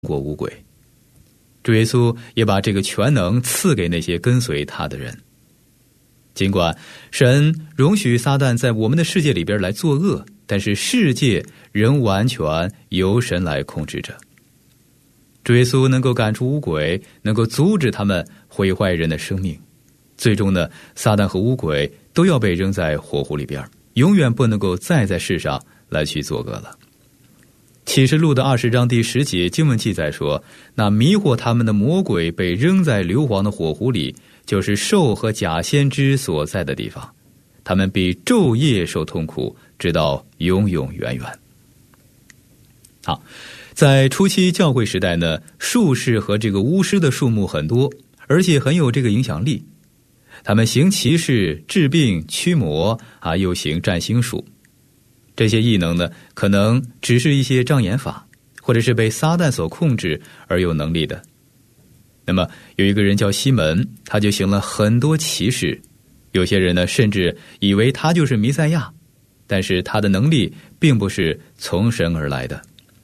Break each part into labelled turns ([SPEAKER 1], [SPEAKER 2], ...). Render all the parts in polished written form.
[SPEAKER 1] 过污鬼。主耶稣也把这个全能赐给那些跟随他的人。尽管神容许撒旦在我们的世界里边来作恶，但是世界仍完全由神来控制着。主耶稣能够赶出污鬼，能够阻止他们毁坏人的生命。最终呢，撒旦和污鬼都要被扔在火湖里边，永远不能够再在世上来去作恶了。启示录的20章第10节经文记载说，那迷惑他们的魔鬼被扔在硫磺的火湖里，就是兽和假先知所在的地方，他们必昼夜受痛苦，直到永永远远。好，在初期教会时代呢，术士和这个巫师的数目很多，而且很有这个影响力。他们行奇事、治病、驱魔又行占星术。这些异能呢，可能只是一些障眼法，或者是被撒旦所控制而有能力的。那么有一个人叫西门，他就行了很多奇事，有些人呢甚至以为他就是弥赛亚，但是他的能力并不是从神而来的。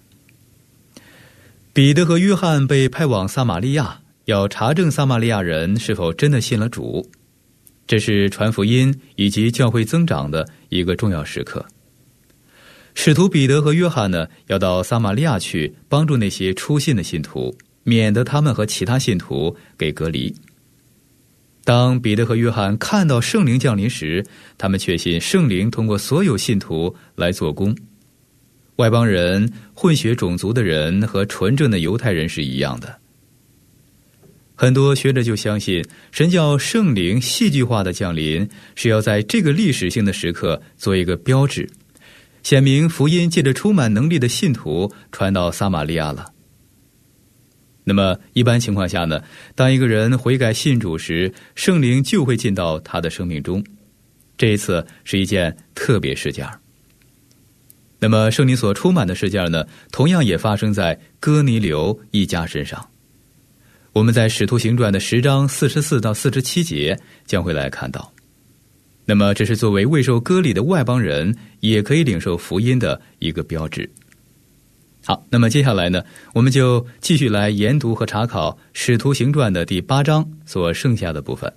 [SPEAKER 1] 彼得和约翰被派往撒玛利亚，要查证撒玛利亚人是否真的信了主。这是传福音以及教会增长的一个重要时刻。使徒彼得和约翰呢，要到撒玛利亚去帮助那些初信的信徒，免得他们和其他信徒给隔离。当彼得和约翰看到圣灵降临时，他们确信圣灵通过所有信徒来做工。外邦人、混血种族的人和纯正的犹太人是一样的。很多学者就相信，神叫圣灵戏剧化的降临，是要在这个历史性的时刻做一个标志，显明福音借着充满能力的信徒传到撒玛利亚了。那么一般情况下呢，当一个人悔改信主时，圣灵就会进到他的生命中。这一次是一件特别事件。那么圣灵所充满的事件呢，同样也发生在哥尼流一家身上。我们在使徒行传的10章44到47节将会来看到。那么这是作为未受割礼的外邦人也可以领受福音的一个标志。好，那么接下来呢，我们就继续来研读和查考使徒行传的第8章所剩下的部分。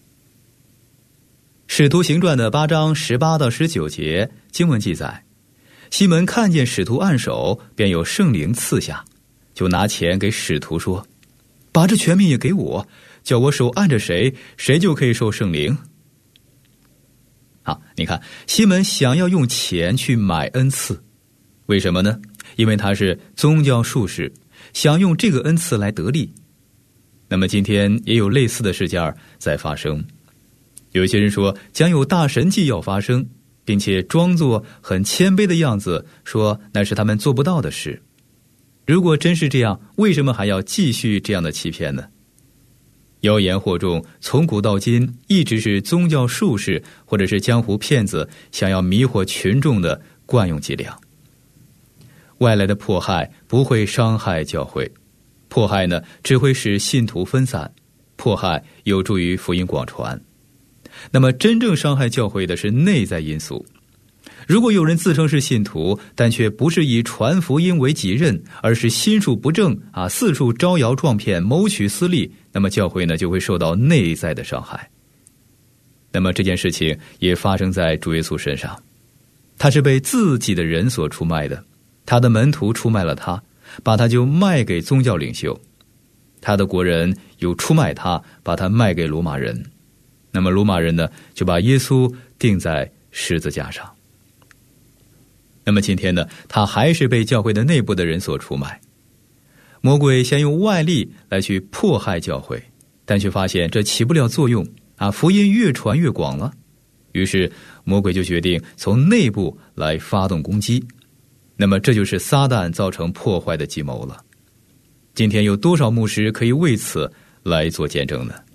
[SPEAKER 1] 使徒行传的8章18到19节经文记载，西门看见使徒按手，便有圣灵赐下，就拿钱给使徒说，把这权柄也给我，叫我手按着谁，谁就可以受圣灵。好，你看，西门想要用钱去买恩赐，为什么呢？因为他是宗教术士，想用这个恩赐来得利。那么今天也有类似的事件在发生。有一些人说将有大神迹要发生，并且装作很谦卑的样子，说那是他们做不到的事。如果真是这样，为什么还要继续这样的欺骗呢？妖言惑众从古到今一直是宗教术士或者是江湖骗子想要迷惑群众的惯用伎俩。外来的迫害不会伤害教会，迫害呢只会使信徒分散，迫害有助于福音广传。那么真正伤害教会的是内在因素。如果有人自称是信徒，但却不是以传福音为己任，而是心术不正四处招摇撞骗，谋取私利，那么教会呢就会受到内在的伤害。那么这件事情也发生在主耶稣身上，他是被自己的人所出卖的，他的门徒出卖了他，把他就卖给宗教领袖，他的国人又出卖他，把他卖给罗马人。那么罗马人呢就把耶稣钉在十字架上。那么今天呢，他还是被教会的内部的人所出卖。魔鬼想用外力来去迫害教会，但却发现这起不了作用福音越传越广了。于是魔鬼就决定从内部来发动攻击。那么这就是撒旦造成破坏的计谋了。今天有多少牧师可以为此来做见证呢？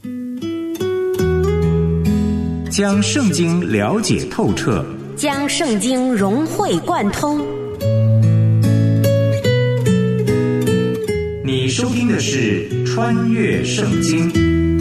[SPEAKER 2] 将圣经了解透彻，
[SPEAKER 3] 将圣经融会贯通。
[SPEAKER 2] 你收听的是《穿越圣经》。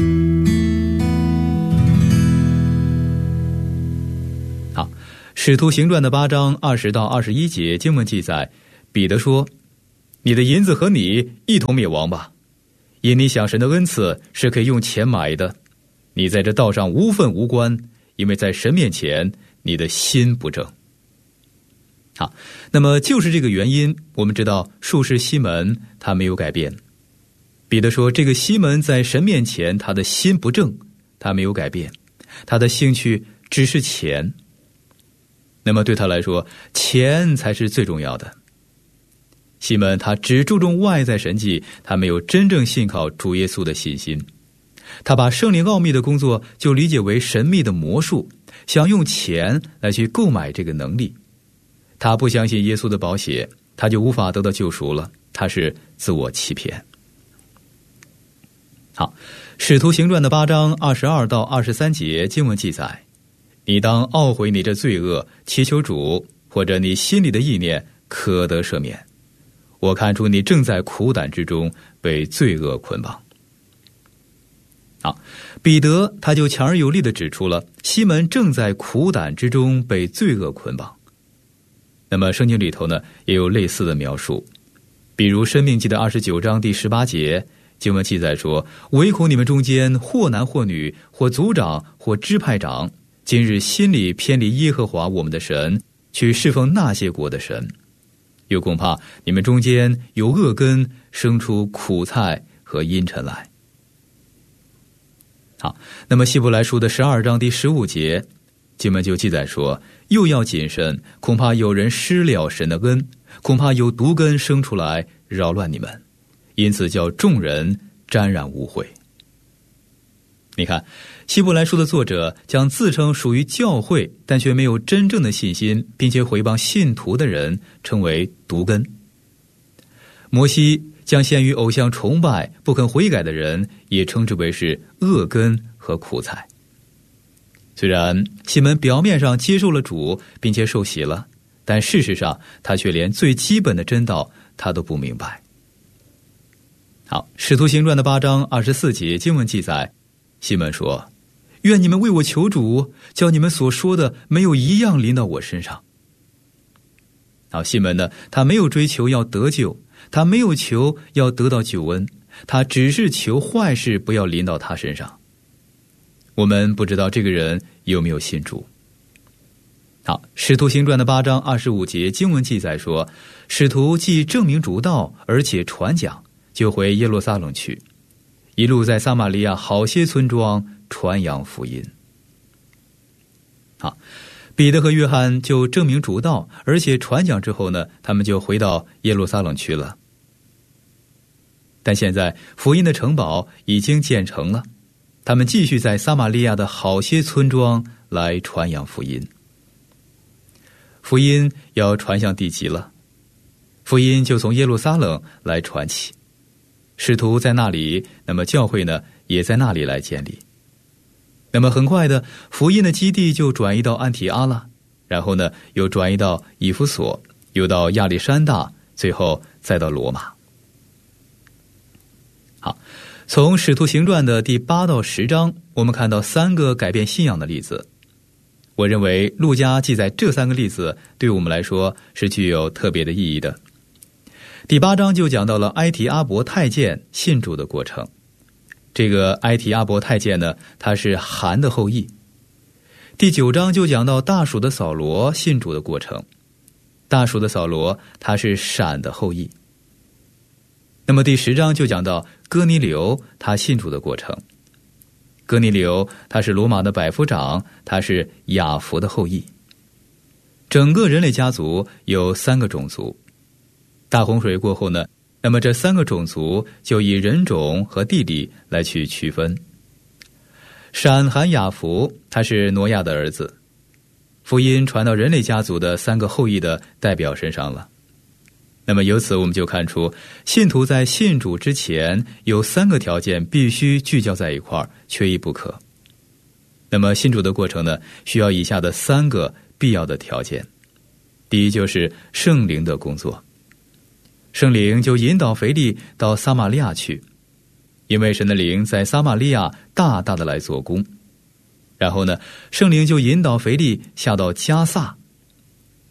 [SPEAKER 1] 好，使徒行传的8章20到21节经文记载，彼得说： 你的银子和你一同灭亡吧，因你想神的恩赐是可以用钱买的，你在这道上无份无关，因为在神面前你的心不正。好，那么就是这个原因，我们知道术士西门他没有改变。彼得说，这个西门在神面前他的心不正，他没有改变，他的兴趣只是钱。那么对他来说，钱才是最重要的。西门他只注重外在神迹，他没有真正信靠主耶稣的信心。他把圣灵奥秘的工作就理解为神秘的魔术，想用钱来去购买这个能力。他不相信耶稣的宝血，他就无法得到救赎了，他是自我欺骗。好，使徒行传的8章22到23节经文记载，你当懊悔你这罪恶，祈求主，或者你心里的意念可得赦免。我看出你正在苦胆之中被罪恶捆绑。好，彼得他就强而有力地指出了西门正在苦胆之中被罪恶捆绑。那么圣经里头呢也有类似的描述，比如申命记的29章第18节经文记载说，唯恐你们中间或男或女，或族长或支派长，今日心里偏离耶和华我们的神，去侍奉那些国的神，又恐怕你们中间有恶根，生出苦菜和阴沉来。好，那么希伯来书的12章第15节经文就记载说，又要谨慎，恐怕有人失了神的恩，恐怕有毒根生出来扰乱你们，因此叫众人沾染污秽。你看，希伯来书的作者将自称属于教会但却没有真正的信心并且毁谤信徒的人称为毒根。摩西将陷于偶像崇拜不肯悔改的人也称之为是恶根和苦菜。虽然西门表面上接受了主并且受洗了，但事实上他却连最基本的真道他都不明白。好，使徒行传的8章24节经文记载，西门说，愿你们为我求主，叫你们所说的没有一样临到我身上。好，西门呢，他没有追求要得救，他没有求要得到救恩，他只是求坏事不要临到他身上。我们不知道这个人有没有信主。好，使徒行传的8章25节经文记载说，使徒既证明主道，而且传讲，就回耶路撒冷去，一路在撒玛利亚好些村庄传扬福音。好，彼得和约翰就证明主道，而且传讲之后呢，他们就回到耶路撒冷去了。但现在福音的城堡已经建成了，他们继续在撒玛利亚的好些村庄来传扬福音。福音要传向地极了，福音就从耶路撒冷来传起，使徒在那里，那么教会呢也在那里来建立。那么很快的，福音的基地就转移到安提阿了，然后呢又转移到以弗所，又到亚历山大，最后再到罗马。好，从使徒行传的第8到10章，我们看到3个改变信仰的例子。我认为路加记载这3个例子对我们来说是具有特别的意义的。第8章就讲到了埃提阿伯太监信主的过程。这个埃提阿伯太监呢，他是韩的后裔。第9章就讲到大蜀的扫罗信主的过程。大蜀的扫罗他是闪的后裔。那么第10章就讲到哥尼流他信主的过程。哥尼流他是罗马的百夫长，他是雅弗的后裔。整个人类家族有3个种族。大洪水过后呢，那么这3个种族就以人种和地理来去区分。闪、含、雅弗他是挪亚的儿子，福音传到人类家族的3个后裔的代表身上了。那么由此我们就看出，信徒在信主之前有3个条件必须聚焦在一块儿，缺一不可。那么信主的过程呢，需要以下的3个必要的条件。第一就是圣灵的工作，圣灵就引导腓利到撒玛利亚去，因为神的灵在撒玛利亚大大的来做工。然后呢，圣灵就引导腓利下到加萨。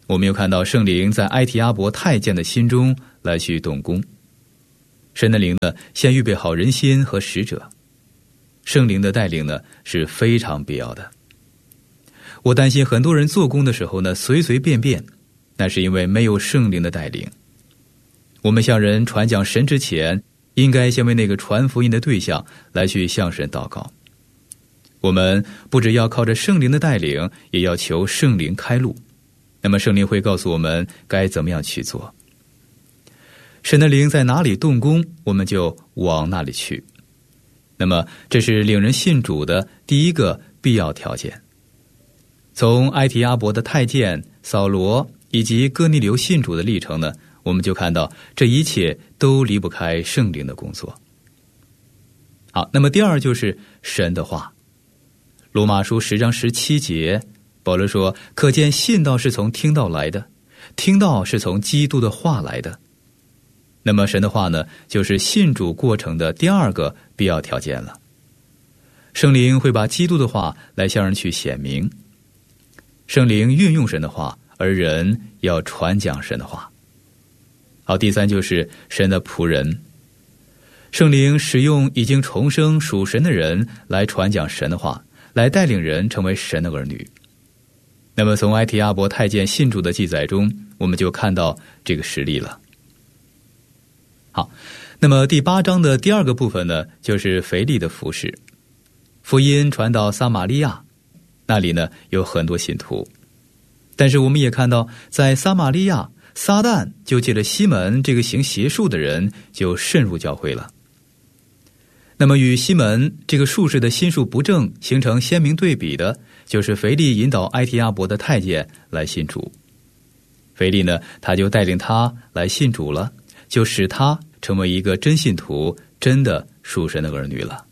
[SPEAKER 1] 我们又看到圣灵在埃提阿伯太监的心中来去动工。神的灵呢，先预备好人心和使者。圣灵的带领呢，是非常必要的。我担心很多人做工的时候呢，随随便便，那是因为没有圣灵的带领。我们向人传讲神之前，应该先为那个传福音的对象来去向神祷告。我们不只要靠着圣灵的带领，也要求圣灵开路。那么圣灵会告诉我们该怎么样去做。神的灵在哪里动工，我们就往那里去。那么这是领人信主的第一个必要条件。从埃提阿伯的太监扫罗以及哥尼流信主的历程呢，我们就看到这一切都离不开圣灵的工作。好，那么第二就是神的话。罗马书10章17节，保罗说，可见信道是从听道来的，听道是从基督的话来的。那么神的话呢，就是信主过程的第二个必要条件了。圣灵会把基督的话来向人去显明。圣灵运用神的话，而人要传讲神的话。好，第三就是神的仆人。圣灵使用已经重生属神的人来传讲神的话，来带领人成为神的儿女。那么从埃提阿伯太监信主的记载中，我们就看到这个实例了。好，那么第8章的第二个部分呢，就是腓利的服事。福音传到撒玛利亚，那里呢有很多信徒。但是我们也看到，在撒玛利亚，撒旦就借着西门这个行邪术的人，就渗入教会了。那么与西门这个术士的心术不正形成鲜明对比的，就是腓利引导埃提阿伯的太监来信主。腓利呢，他就带领他来信主了，就使他成为一个真信徒，真的属神的儿女了。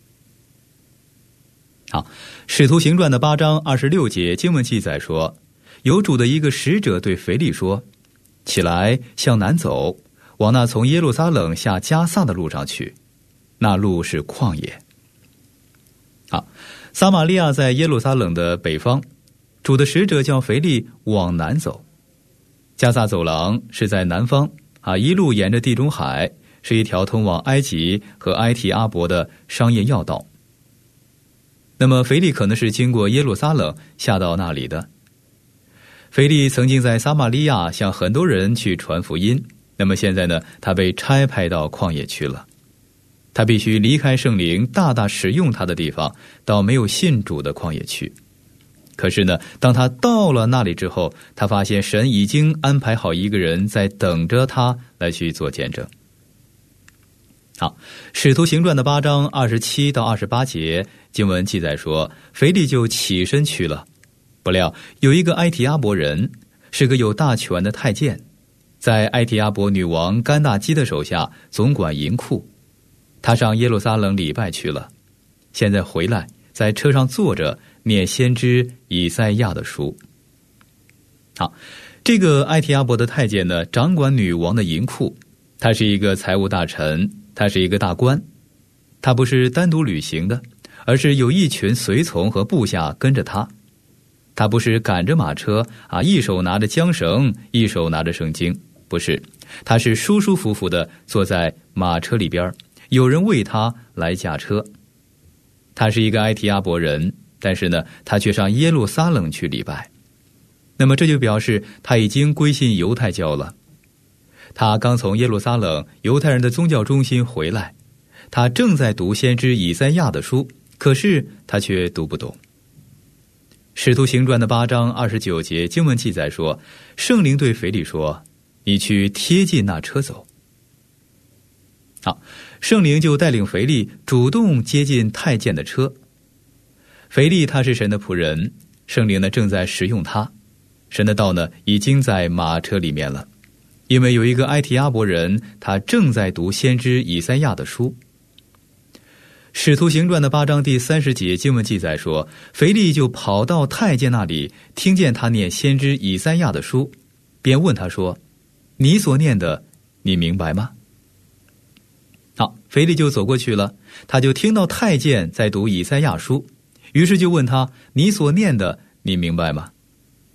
[SPEAKER 1] 好，使徒行传的8章26节经文记载说，有主的一个使者对腓利说，起来向南走，往那从耶路撒冷下迦萨的路上去，那路是旷野。好，撒玛利亚在耶路撒冷的北方，主的使者叫腓利往南走。迦萨走廊是在南方一路沿着地中海，是一条通往埃及和埃提阿伯的商业要道。那么腓利可能是经过耶路撒冷下到那里的。腓利曾经在撒玛利亚向很多人去传福音，那么现在呢，他被差派到旷野去了。他必须离开圣灵大大使用他的地方，到没有信主的旷野去。可是呢，当他到了那里之后，他发现神已经安排好一个人在等着他来去做见证。好，使徒行传的8章27到28节经文记载说，腓利就起身去了。不料有一个埃提阿伯人，是个有大权的太监，在埃提阿伯女王甘大基的手下总管银库。他上耶路撒冷礼拜去了，现在回来，在车上坐着念先知以赛亚的书。好，这个埃提阿伯的太监呢，掌管女王的银库，他是一个财务大臣，他是一个大官。他不是单独旅行的，而是有一群随从和部下跟着他。他不是赶着马车一手拿着缰绳，一手拿着圣经，不是，他是舒舒服服的坐在马车里边，有人为他来驾车。他是一个埃提阿伯人，但是呢，他却上耶路撒冷去礼拜。那么这就表示他已经归信犹太教了。他刚从耶路撒冷犹太人的宗教中心回来，他正在读先知以赛亚的书，可是他却读不懂。使徒行传的8章29节经文记载说，圣灵对腓利说，你去贴近那车走。好，圣灵就带领腓利主动接近太监的车。腓利他是神的仆人，圣灵呢正在使用他，神的道呢已经在马车里面了。因为有一个埃提阿伯人，他正在读先知以赛亚的书。使徒行传的8章第30节经文记载说，腓利就跑到太监那里，听见他念先知以赛亚的书，便问他说，你所念的你明白吗？好，腓利就走过去了，他就听到太监在读以赛亚书，于是就问他，你所念的你明白吗？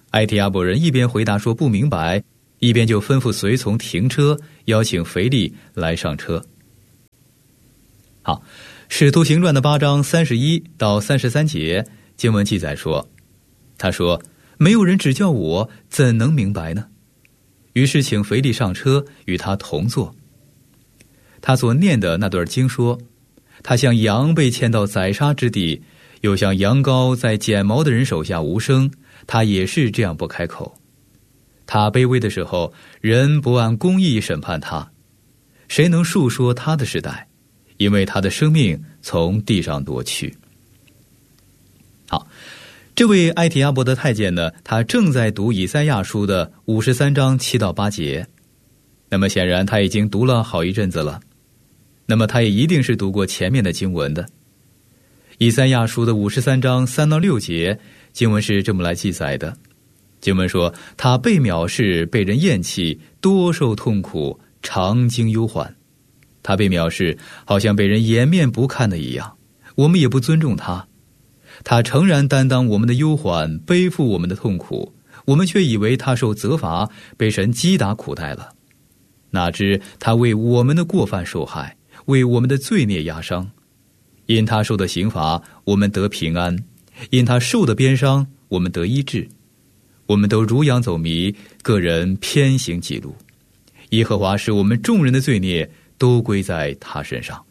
[SPEAKER 1] 埃提阿伯人一边回答说不明白，一边就吩咐随从停车，邀请腓力来上车。好，使徒行传的8章31到33节经文记载说，他说，没有人指教我，怎能明白呢？于是请腓力上车，与他同坐。他所念的那段经说，他像羊被牵到宰杀之地，又像羊羔在剪毛的人手下无声，他也是这样不开口。他卑微的时候，人不按公义审判他，谁能述说他的世代？因为他的生命从地上夺去。好，这位埃提阿伯的太监呢，他正在读以赛亚书的53章7到8节。那么显然他已经读了好一阵子了，那么他也一定是读过前面的经文的。以赛亚书的53章3到6节经文是这么来记载的。经文说，他被藐视，被人厌弃，多受痛苦，常经忧患。他被藐视，好像被人颜面不看的一样，我们也不尊重他。他诚然担当我们的忧患，背负我们的痛苦，我们却以为他受责罚，被神击打苦待了。哪知他为我们的过犯受害，为我们的罪孽压伤。因他受的刑罚，我们得平安；因他受的鞭伤，我们得医治。我们都如羊走迷，个人偏行己路。耶和华使我们众人的罪孽都归在他身上。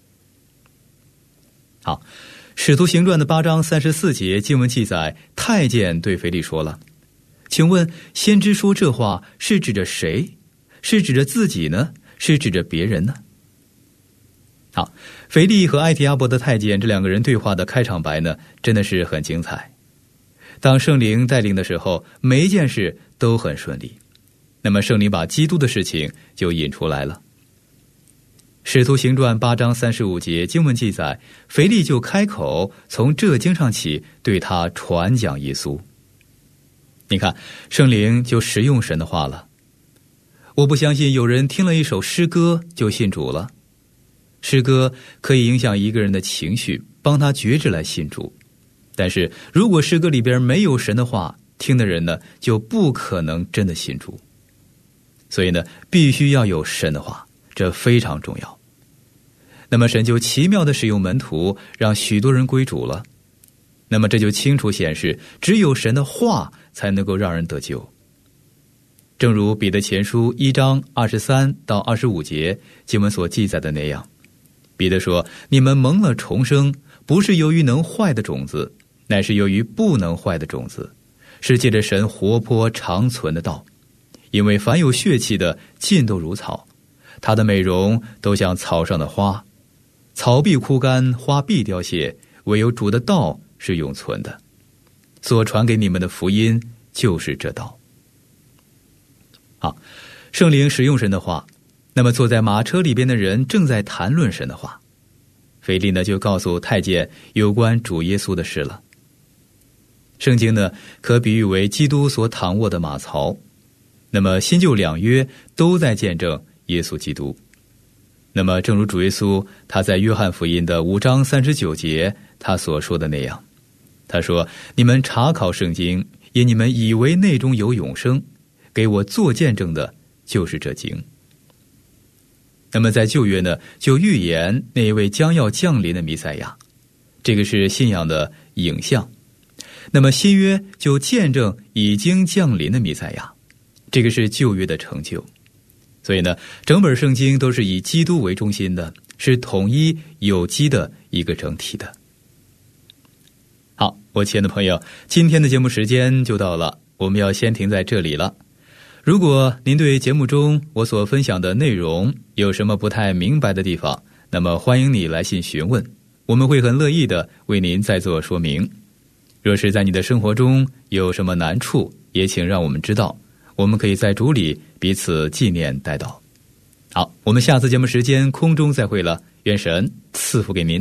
[SPEAKER 1] 好，使徒行传的8章34节经文记载，太监对腓力说了，请问先知说这话是指着谁？是指着自己呢？是指着别人呢？好，腓力和埃提阿伯的太监这两个人对话的开场白呢，真的是很精彩。当圣灵带领的时候，每一件事都很顺利。那么圣灵把基督的事情就引出来了。使徒行传8章35节经文记载，腓力就开口，从这经上起对他传讲耶稣。你看，圣灵就使用神的话了。我不相信有人听了一首诗歌就信主了。诗歌可以影响一个人的情绪，帮他决志来信主。但是如果诗歌里边没有神的话，听的人呢就不可能真的信主。所以呢，必须要有神的话，这非常重要。那么神就奇妙地使用门徒，让许多人归主了。那么这就清楚显示，只有神的话才能够让人得救。正如彼得前书1章23到25节经文所记载的那样，彼得说，你们蒙了重生，不是由于能坏的种子，乃是由于不能坏的种子，是借着神活泼长存的道。因为凡有血气的，尽都如草，它的美容都像草上的花，草必枯干，花必凋谢，唯有主的道是永存的。所传给你们的福音就是这道。好，圣灵使用神的话，那么坐在马车里边的人正在谈论神的话。腓力呢就告诉太监有关主耶稣的事了。圣经呢可比喻为基督所躺卧的马槽，那么新旧两约都在见证耶稣基督。那么正如主耶稣他在约翰福音的5章39节他所说的那样，他说，你们查考圣经，因你们以为内中有永生，给我做见证的就是这经。那么在旧约呢就预言那一位将要降临的弥赛亚，这个是信仰的影像。那么新约就见证已经降临的弥赛亚，这个是旧约的成就。所以呢，整本圣经都是以基督为中心的，是统一有机的一个整体的。好，我亲爱的朋友，今天的节目时间就到了，我们要先停在这里了。如果您对节目中我所分享的内容有什么不太明白的地方，那么欢迎你来信询问，我们会很乐意的为您再做说明。若是在你的生活中有什么难处，也请让我们知道，我们可以在主里彼此纪念代祷。好，我们下次节目时间空中再会了，愿神赐福给您。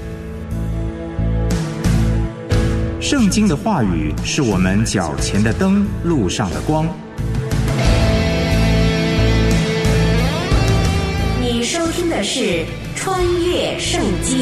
[SPEAKER 2] 圣经的话语是我们脚前的灯，路上的光。
[SPEAKER 3] 你收听的是《穿越圣经》。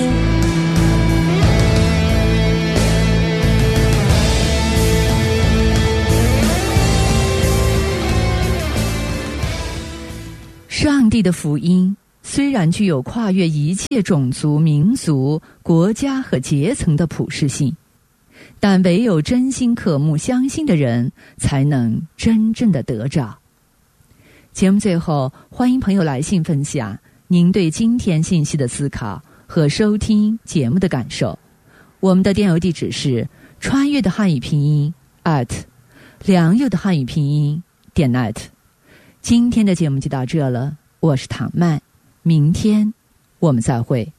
[SPEAKER 4] 上帝的福音虽然具有跨越一切种族、民族、国家和阶层的普适性，但唯有真心渴慕相信的人才能真正的得着。节目最后，欢迎朋友来信分享您对今天信息的思考和收听节目的感受。我们的电邮地址是穿越的汉语拼音良友的汉语拼音.net。今天的节目就到这了，我是唐曼，明天我们再会。